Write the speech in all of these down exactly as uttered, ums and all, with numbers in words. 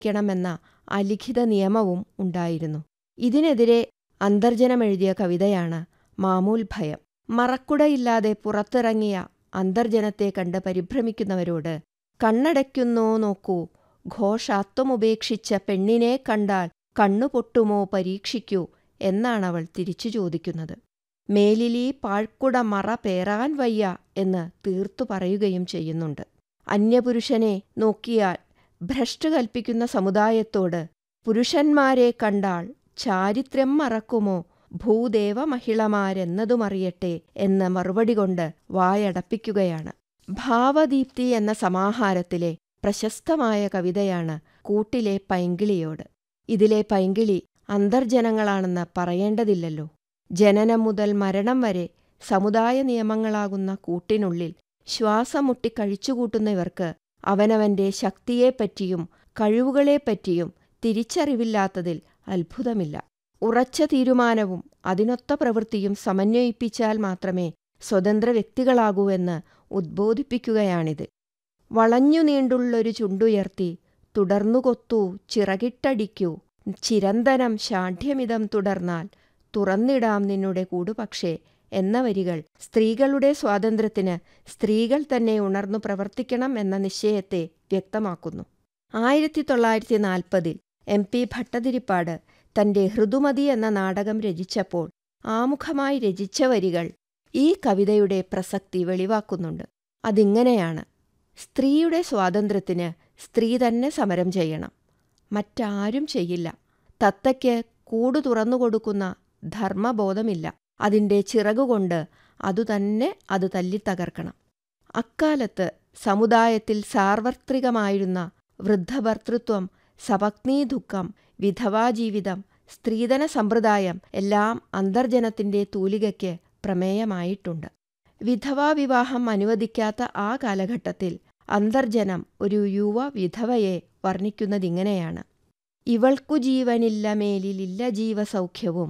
ണമെന്ന അലിഖിത നിയമവും ഉണ്ടായിരുന്നു. ഇതിനെതിരെ അന്തർജനമെഴുതിയ കവിതയാണ് മാമൂൽ ഭയം. മറക്കുടയില്ലാതെ പുറത്തിറങ്ങിയ അന്തർജനത്തെ കണ്ട് പരിഭ്രമിക്കുന്നവരോട് കണ്ണടയ്ക്കുന്നോ നോക്കൂ, ഘോഷാത്വമുപേക്ഷിച്ച പെണ്ണിനെ കണ്ടാൽ കണ്ണുപൊട്ടുമോ പരീക്ഷിക്കൂ എന്നാണവൾ തിരിച്ചു ചോദിക്കുന്നത്. മേലിലീ പാഴ്ക്കുട മറ പേറാൻ വയ്യ എന്ന് തീർത്തു പറയുകയും ചെയ്യുന്നുണ്ട്. അന്യപുരുഷനെ നോക്കിയാൽ ഭ്രഷ്ട് കൽപ്പിക്കുന്ന സമുദായത്തോട് പുരുഷന്മാരെ കണ്ടാൽ ചാരിത്രം മറക്കുമോ ഭൂദേവ മഹിളമാരെന്നതുമറിയട്ടെ എന്ന മറുപടി കൊണ്ട് വായടപ്പിക്കുകയാണ്. ഭാവദീപ്തി എന്ന സമാഹാരത്തിലെ പ്രശസ്തമായ കവിതയാണ് കൂട്ടിലെ പൈങ്കിളിയോട്. ഇതിലെ പൈങ്കിളി അന്തർജനങ്ങളാണെന്ന് പറയേണ്ടതില്ലല്ലോ. ജനനം മുതൽ മരണം വരെ സമുദായ നിയമങ്ങളാകുന്ന കൂട്ടിനുള്ളിൽ ശ്വാസം മുട്ടി കഴിച്ചുകൂട്ടുന്ന ഇവർക്ക് അവനവന്റെ ശക്തിയെപ്പറ്റിയും കഴിവുകളെപ്പറ്റിയും തിരിച്ചറിവില്ലാത്തതിൽ അത്ഭുതമില്ല. ഉറച്ച തീരുമാനവും അതിനൊത്ത പ്രവൃത്തിയും സമന്വയിപ്പിച്ചാൽ മാത്രമേ സ്വതന്ത്ര വ്യക്തികളാകൂ എന്ന് ഉദ്ബോധിപ്പിക്കുകയാണിത്. വളഞ്ഞു നീണ്ടുള്ളൊരു ചുണ്ടുയർത്തി തുടർന്നുകൊത്തൂ ചിറകിട്ടടിക്കൂ, ചിരന്തനം ഷാഠ്യമിതം തുടർന്നാൽ തുറന്നിടാം നിന്നുടെ കൂടുപക്ഷേ എന്ന വരികൾ സ്ത്രീകളുടെ സ്വാതന്ത്ര്യത്തിന് സ്ത്രീകൾ തന്നെ ഉണർന്നു പ്രവർത്തിക്കണം എന്ന നിശ്ചയത്തെ വ്യക്തമാക്കുന്നു. ആയിരത്തി തൊള്ളായിരത്തി നാൽപ്പതിൽ എം പി ഭട്ടതിരിപ്പാട് തന്റെ ഹൃദുമതി എന്ന നാടകം രചിച്ചപ്പോൾ ആമുഖമായി രചിച്ച വരികൾ ഈ കവിതയുടെ പ്രസക്തി വെളിവാക്കുന്നുണ്ട്. അതിങ്ങനെയാണ്: സ്ത്രീയുടെ സ്വാതന്ത്ര്യത്തിന് സ്ത്രീ തന്നെ സമരം ചെയ്യണം, മറ്റാരും ചെയ്യില്ല. തത്തയ്ക്ക് കൂടു തുറന്നുകൊടുക്കുന്ന ധർമ്മബോധമില്ല, അതിൻ്റെ ചിറകുകൊണ്ട് അതുതന്നെ അത് തല്ലിത്തകർക്കണം. അക്കാലത്ത് സമുദായത്തിൽ സാർവത്രികമായിരുന്ന വൃദ്ധഭർതൃത്വം, സപത്നീദുഃഖം, വിധവാജീവിതം, സ്ത്രീധന സമ്പ്രദായം എല്ലാം അന്തർജനത്തിൻ്റെ തൂലികയ്ക്ക് പ്രമേയമായിട്ടുണ്ട്. വിധവാവിവാഹം അനുവദിക്കാത്ത ആ കാലഘട്ടത്തിൽ അന്തർജനം ഒരു യുവ വിധവയെ വർണ്ണിക്കുന്നതിങ്ങനെയാണ്: ഇവൾക്കു ജീവനില്ല മേലിലില്ല ജീവസൗഖ്യവും,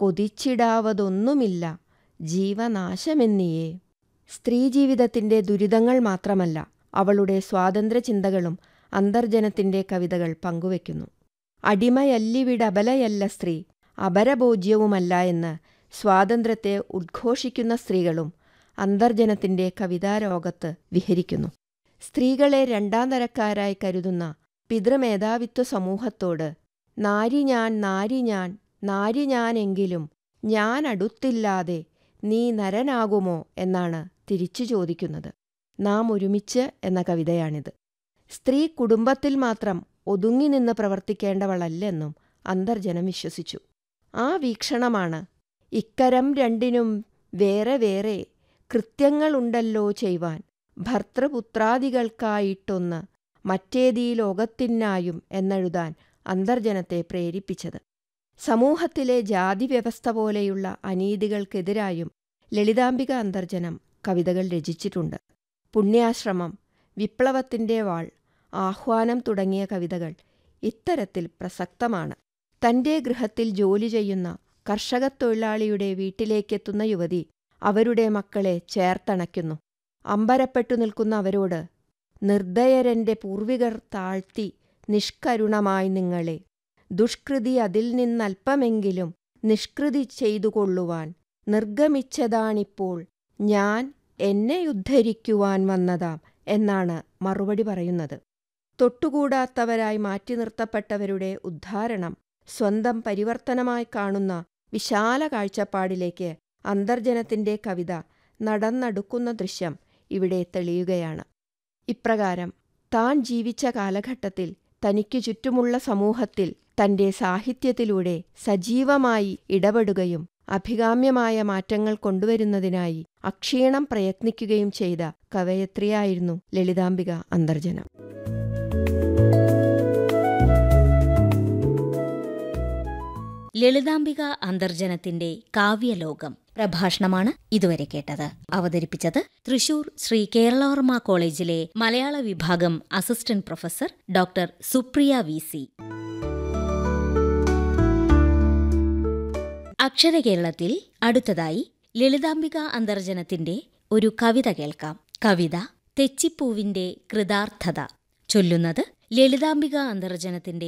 കൊതിച്ചിടാവതൊന്നുമില്ല ജീവനാശമെന്നിയേ. സ്ത്രീജീവിതത്തിൻ്റെ ദുരിതങ്ങൾ മാത്രമല്ല, അവളുടെ സ്വാതന്ത്ര്യ ചിന്തകളും അന്തർജനത്തിൻ്റെ കവിതകൾ പങ്കുവയ്ക്കുന്നു. അടിമയല്ലിവിടബലയല്ല സ്ത്രീ, അപരഭോജ്യവുമല്ല എന്ന് സ്വാതന്ത്ര്യത്തെ ഉദ്ഘോഷിക്കുന്ന സ്ത്രീകളും അന്തർജനത്തിൻ്റെ കവിതാലോകത്ത് വിഹരിക്കുന്നു. സ്ത്രീകളെ രണ്ടാം തരക്കാരായി കരുതുന്ന പിതൃമേധാവിത്വ സമൂഹത്തോട് നാരി ഞാൻ നാരി ഞാൻ നാരി ഞാനെങ്കിലും ഞാൻ അടുത്തില്ലാതെ നീ നരനാകുമോ എന്നാണ് തിരിച്ചു ചോദിക്കുന്നത്. നാം ഒരുമിച്ച് എന്ന കവിതയാണിത്. സ്ത്രീ കുടുംബത്തിൽ മാത്രം ഒതുങ്ങി നിന്ന് പ്രവർത്തിക്കേണ്ടവളല്ലെന്നും അന്തർജനം വിശ്വസിച്ചു. ആ വീക്ഷണമാണ് ഇക്കരം രണ്ടിനും വേറെ വേറെ കൃത്യങ്ങളുണ്ടല്ലോ ചെയ്വാൻ, ഭർത്തൃപുത്രാദികൾക്കായിട്ടൊന്ന് മറ്റേതീ ലോകത്തിനായും എന്നെഴുതാൻ അന്തർജനത്തെ പ്രേരിപ്പിച്ചത്. സമൂഹത്തിലെ ജാതിവ്യവസ്ഥ പോലെയുള്ള അനീതികൾക്കെതിരായും ലളിതാംബിക അന്തർജനം കവിതകൾ രചിച്ചിട്ടുണ്ട്. പുണ്യാശ്രമം, വിപ്ലവത്തിൻ്റെ വാൾ, ആഹ്വാനം തുടങ്ങിയ കവിതകൾ ഇത്തരത്തിൽ പ്രസക്തമാണ്. തൻ്റെ ഗൃഹത്തിൽ ജോലി ചെയ്യുന്ന കർഷകത്തൊഴിലാളിയുടെ വീട്ടിലേക്കെത്തുന്ന യുവതി അവരുടെ മക്കളെ ചേർത്തണയ്ക്കുന്നു. അമ്പരപ്പെട്ടു നിൽക്കുന്ന അവരോട്, നിർദ്ദയരൻ്റെ പൂർവികർ താഴ്ത്തി നിഷ്കരുണമായി നിങ്ങളെ, ദുഷ്കൃതി അതിൽ നിന്നൽപ്പമെങ്കിലും നിഷ്കൃതി ചെയ്തുകൊള്ളുവാൻ നിർഗമിച്ചതാണിപ്പോൾ ഞാൻ എന്നെ ഉദ്ധരിക്കുവാൻ വന്നതാം എന്നാണ് മറുപടി പറയുന്നത്. തൊട്ടുകൂടാത്തവരായി മാറ്റി നിർത്തപ്പെട്ടവരുടെ ഉദ്ധാരണം സ്വന്തം പരിവർത്തനമായി കാണുന്ന വിശാല കാഴ്ചപ്പാടിലേക്ക് അന്തർജനത്തിൻ്റെ കവിത നടന്നടുക്കുന്ന ദൃശ്യം ഇവിടെ തെളിയുകയാണ്. ഇപ്രകാരം താൻ ജീവിച്ച കാലഘട്ടത്തിൽ തനിക്കു ചുറ്റുമുള്ള സമൂഹത്തിൽ തൻ്റെ സാഹിത്യത്തിലൂടെ സജീവമായി ഇടപെടുകയും അഭികാമ്യമായ മാറ്റങ്ങൾ കൊണ്ടുവരുന്നതിനായി അക്ഷീണം പ്രയത്നിക്കുകയും ചെയ്ത കവയത്രിയായിരുന്നു ലളിതാംബിക അന്തർജനം. ലളിതാംബിക അന്തർജനത്തിന്റെ കാവ്യലോകം പ്രഭാഷണമാണ് ഇതുവരെ കേട്ടത്. അവതരിപ്പിച്ചത് തൃശൂർ ശ്രീ കേരളവർമ്മ കോളേജിലെ മലയാള വിഭാഗം assistant professor doctor Supriya V C. അക്ഷരകേരളത്തിൽ അടുത്തതായി ലളിതാംബിക അന്തർജനത്തിന്റെ ഒരു കവിത കേൾക്കാം. കവിത തെച്ചിപ്പൂവിന്റെ കൃതാർത്ഥത. ചൊല്ലുന്നത് ലളിതാംബിക അന്തർജനത്തിന്റെ